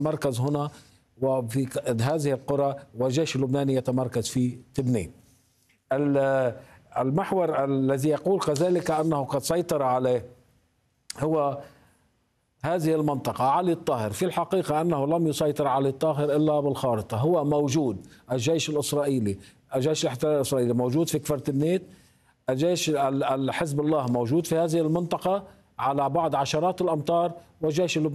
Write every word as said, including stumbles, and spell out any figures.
مركز هنا وفي هذه القرى، والجيش اللبناني يتمركز في تبنين. المحور الذي يقول كذلك أنه قد سيطر عليه هو هذه المنطقة علي الطاهر. في الحقيقة أنه لم يسيطر علي الطاهر إلا بالخارطة، هو موجود. الجيش الإسرائيلي، الجيش الاحتلال الإسرائيلي موجود في كفر تبنيت، الجيش الحزب الله موجود في هذه المنطقة على بعد عشرات الأمتار، والجيش اللبناني